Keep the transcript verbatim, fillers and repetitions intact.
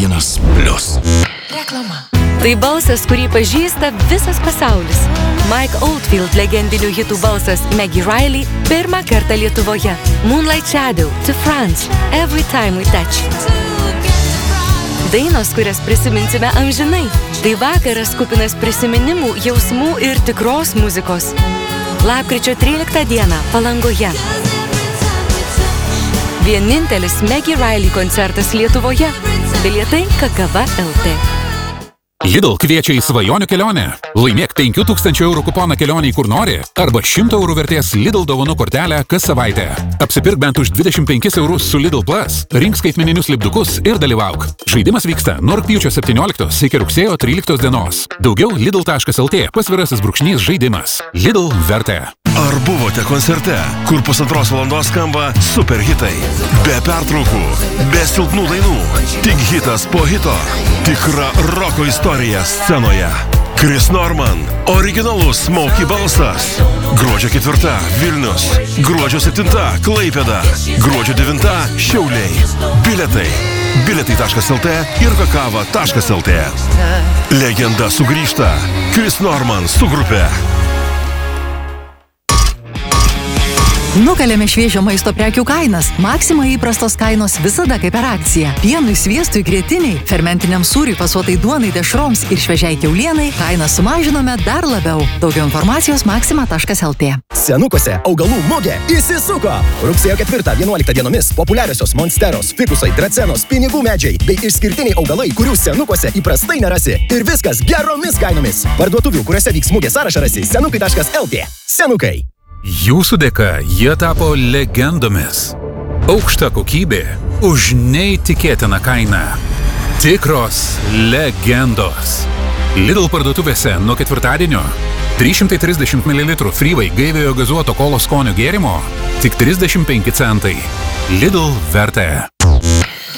vienas plius. Reklama. Tai balsas, kurį pažįsta visas pasaulis. Mike Oldfield legendinių hitų balsas Maggie Riley pirmą kartą Lietuvoje. Moonlight Shadow, To France, Every Time We Touch. Dainos, kurias prisiminsime amžinai. Tai vakaras kupinas prisiminimų, jausmų ir tikros muzikos. Lapkričio tryliktą dieną Palangoje. Vienintelis Maggie Riley koncertas Lietuvoje. Bilietai Kakava L T. Lidl kviečia į svajonių kelionę. Laimėk penkių tūkstančių eurų kuponą kelionį kur nori arba šimto eurų vertės Lidl dovanų kortelę kas savaitę. Apsipirk bent už dvidešimt penkis eurus su Lidl Plus, rink skaitmeninius lipdukus ir dalyvauk. Žaidimas vyksta nuo rugpjūčio septynioliktos iki rugsėjo tryliktos dienos. Daugiau lidl taškas lt pasvirasis brūkšnys žaidimas. Lidl vertė. Ar buvote koncerte, kur pusantros valandos skamba super hitai? Be pertraukų, be silpnų dainų, tik hitas po hito. Tikra roko istorija scenoje. Chris Norman, originalus Smokey balsas. Gruodžio ketvirta Vilnius, gruodžio septinta Klaipėda, gruodžio devinta Šiauliai. Bilietai bilietai taškas lt ir kakava taškas lt. Legenda sugrįžta. Chris Norman su grupe. Nukalėme šviežio maisto prekių kainas. Maxima įprastos kainos visada kaip per akciją. Pienui, sviestui, grietiniai, fermentiniam sūriui, fasuotai duonai, dešroms ir šviežiai kiaulienai kainą sumažinome dar labiau. Daugiau informacijos maxima taškas lt. Senukose augalų mugė įsisuko. Rugsėjo ketvirtą vienuoliktą dienomis populiariosios monsteros, fikusai, dracenos, pinigų medžiai bei išskirtiniai augalai, kurių senukose įprastai nerasi. Ir viskas geromis kainomis. Parduotuvių, kuriuose vyks mugė sąrašą rasi senukai taškas lt. Senukai. Jūsų dėka jie tapo legendomis. Aukšta kokybė už neįtikėtiną kainą. Tikros legendos. Lidl parduotuvėse nuo ketvirtadienio trys šimtai trisdešimt mililitrų Freeway gaiviojo gazuoto kolos skonio gėrimo tik trisdešimt penki centai. Lidl vertė.